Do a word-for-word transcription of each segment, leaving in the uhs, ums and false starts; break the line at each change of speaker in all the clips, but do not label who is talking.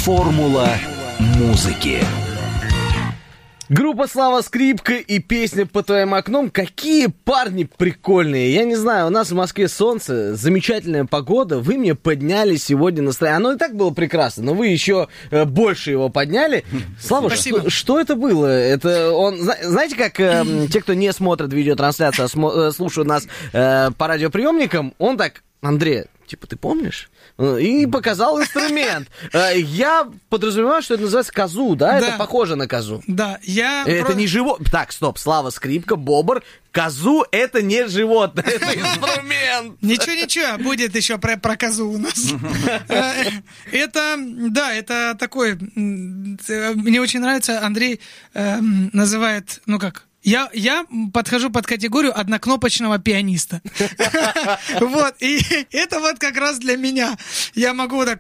Формула музыки.
Группа «Слава Скрипка» и песня «По твоим окном». Какие парни прикольные. Я не знаю, у нас в Москве солнце, замечательная погода. Вы мне подняли сегодня настроение. Оно и так было прекрасно, но вы еще э, больше его подняли. Слава, что, что это было? Это он, знаете, как э, те, кто не смотрит видеотрансляцию, а смо, э, слушают нас э, по радиоприемникам, он так: Андрей, типа, ты помнишь? И показал инструмент. Я подразумеваю, что это называется казу, да?
да.
Это похоже на казу.
Да, я...
Это
про...
не животное. Так, стоп, Слава Скрипка, бобр. Казу — это не животное, это инструмент.
Ничего-ничего, будет еще про, про козу у нас. Это, да, это такой... Мне очень нравится, Андрей называет, ну как... Я, я подхожу под категорию однокнопочного пианиста. Вот, и это вот как раз для меня. Я могу так...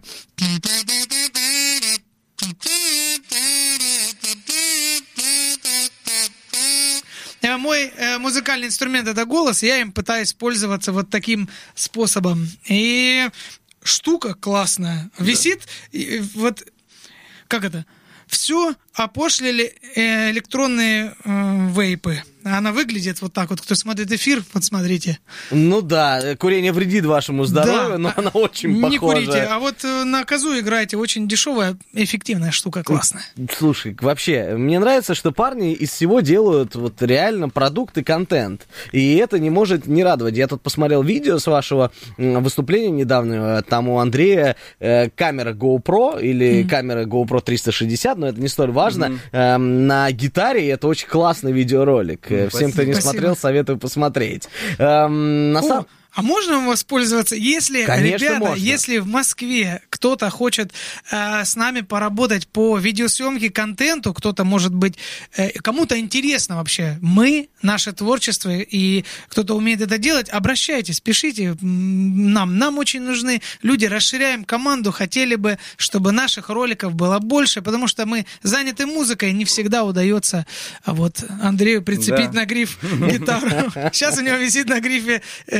Мой э, музыкальный инструмент — это голос, я им пытаюсь пользоваться вот таким способом. И штука классная. Висит, и, вот, как это... Все опошлили э, электронные э, вейпы. Она выглядит вот так вот. Кто смотрит эфир, вот смотрите.
Ну да, курение вредит вашему здоровью, да, но она очень похожа.
Не курите, а вот на козу играете. Очень дешевая, эффективная штука, классная.
Слушай, вообще, мне нравится, что парни из всего делают вот реально продукт и контент. И это не может не радовать. Я тут посмотрел видео с вашего выступления недавнего. Там у Андрея э, камера GoPro или mm. камера GoPro триста шестьдесят, но это не столь важно. Mm-hmm. Э, на гитаре это очень классный видеоролик. Mm, Всем, кто не
спасибо.
смотрел, советую посмотреть. Эм, на
О,
сам...
А можно воспользоваться, если,
Конечно,
ребята,
можно.
если в Москве кто-то хочет э, с нами поработать по видеосъемке контенту, кто-то, может быть, э, кому-то интересно вообще, мы, наше творчество, и кто-то умеет это делать, обращайтесь, пишите нам. Нам очень нужны люди, расширяем команду, хотели бы, чтобы наших роликов было больше, потому что мы заняты музыкой, не всегда удается вот Андрею прицепить
да.
на гриф гитару. Сейчас у него висит на грифе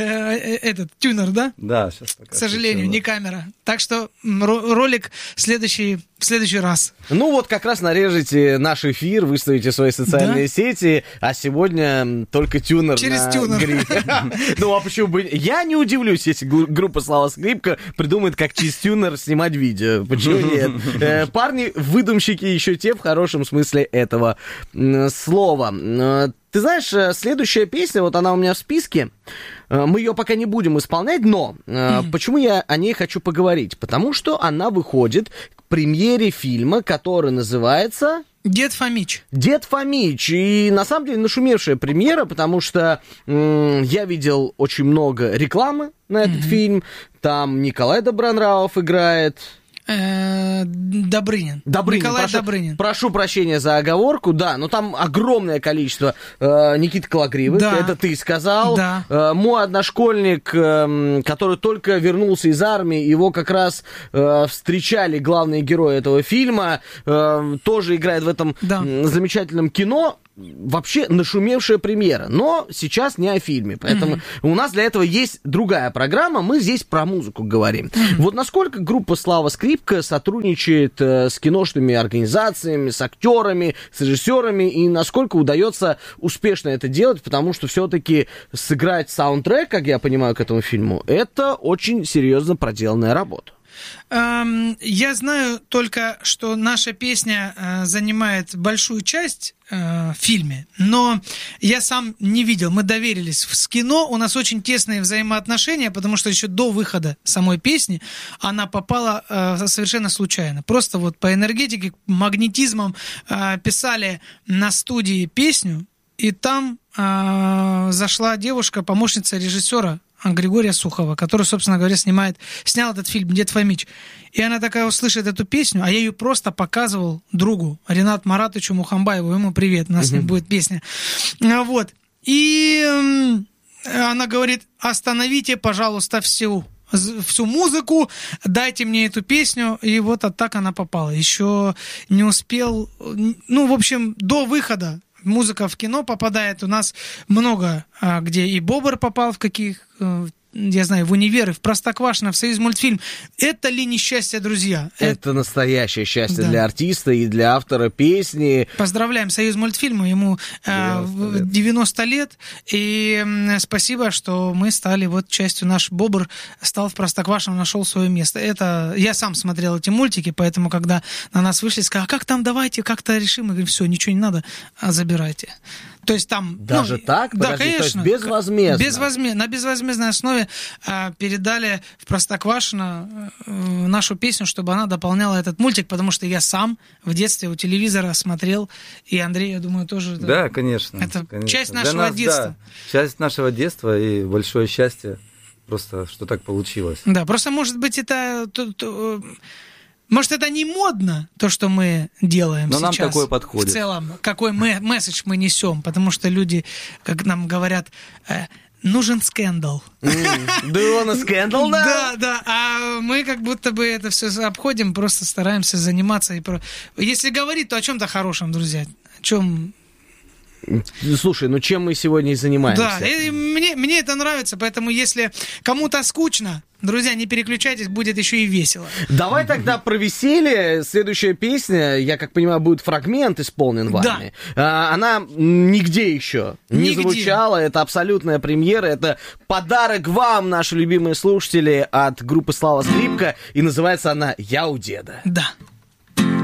этот тюнер, да?
Да, сейчас пока.
К сожалению,
все, да.
не камера. Так что ролик следующий, в следующий раз.
Ну вот как раз нарежете наш эфир, выставите свои социальные
да?
сети, а сегодня только тюнер
Через
на
тюнер.
грифе. Ну а почему бы... Я не удивлюсь, если группа «Слава Скрипка» придумает, как через тюнер снимать видео. Почему нет? Парни выдумщики еще те в хорошем смысле этого слова. Ты знаешь, следующая песня, вот она у меня в списке, мы ее пока не будем исполнять, но mm-hmm. почему я о ней хочу поговорить? Потому что она выходит к премьере фильма, который называется...
«Дед Фомич».
«Дед Фомич». И на самом деле нашумевшая премьера, потому что м- я видел очень много рекламы на этот mm-hmm. фильм. Там Николай Добронравов играет...
Добрынин.
Добрынин.
Николай
прошу,
Добрынин.
Прошу прощения за оговорку, да, но там огромное количество. Э, Никита Кологривых,
да.
это ты сказал.
Да.
Э, мой одношкольник, э, который только вернулся из армии, его как раз э, встречали главные герои этого фильма, э, тоже играет в этом
да.
замечательном кино. Вообще нашумевшая премьера, но сейчас не о фильме, поэтому mm-hmm. у нас для этого есть другая программа, мы здесь про музыку говорим. Mm-hmm. Вот насколько группа «Слава Скрипка» сотрудничает э, с киношными организациями, с актерами, с режиссерами, и насколько удается успешно это делать, потому что все-таки сыграть саундтрек, как я понимаю, к этому фильму, это очень серьезно проделанная работа.
Я знаю только, что наша песня занимает большую часть в фильме, но я сам не видел. Мы доверились с кино, у нас очень тесные взаимоотношения, потому что еще до выхода самой песни она попала совершенно случайно. Просто вот по энергетике, магнетизмом писали на студии песню, и там зашла девушка, помощница режиссера Григория Сухова, который, собственно говоря, снимает, снял этот фильм «Дед Фомич». И она такая услышит эту песню, а я ее просто показывал другу, Ренату Маратовичу Мухамбаеву. Ему привет, у нас uh-huh. будет песня. Вот. И она говорит: остановите, пожалуйста, всю, всю музыку, дайте мне эту песню. И вот так она попала. Еще не успел... Ну, в общем, до выхода музыка в кино попадает. У нас много, где и Бобр попал в каких я знаю, в универ, и в Простоквашино, в Союзмультфильм. Это ли не счастье, друзья?
Это, это настоящее счастье
да.
для артиста и для автора песни.
Поздравляем Союзмультфильм, ему девяносто лет. девяносто лет, и спасибо, что мы стали вот частью, наш Бобр стал в Простоквашино, нашел свое место. Это я сам смотрел эти мультики, поэтому, когда на нас вышли, сказали, а как там, давайте как-то решим. Мы говорим, все, ничего не надо, а забирайте. То есть там...
Даже
ну,
так?
Да,
Подожди,
конечно.
То есть безвозмездно?
Безвозмездно. На безвозмездной основе а, передали в Простоквашино а, нашу песню, чтобы она дополняла этот мультик, потому что я сам в детстве у телевизора смотрел, и Андрей, я думаю, тоже... Это,
да, конечно.
Это
конечно.
часть
Для
нашего
нас,
детства.
Да, часть нашего детства и большое счастье просто, что так получилось.
Да, просто, может быть, это... То, то, может, это не модно, то, что мы делаем
Но
сейчас.
нам такое подходит.
В целом, какой мы, месседж мы несем, потому что люди, как нам говорят, э, нужен скандал.
Do you want a scandal, да?
Да, да, а мы как будто бы это все обходим, просто стараемся заниматься. И про... Если говорить, то о чем-то хорошем, друзья. О чем...
Слушай, ну чем мы сегодня и занимаемся?
Да, и мне, мне это нравится, поэтому если кому-то скучно, друзья, не переключайтесь, будет еще и весело.
Давай тогда про веселье. Следующая песня, я как понимаю, будет фрагмент исполнен вами. Да. Она нигде еще не
нигде.
звучала. Это абсолютная премьера. Это подарок вам, наши любимые слушатели, от группы Слава Скрипка. И называется она «Я у деда».
Да.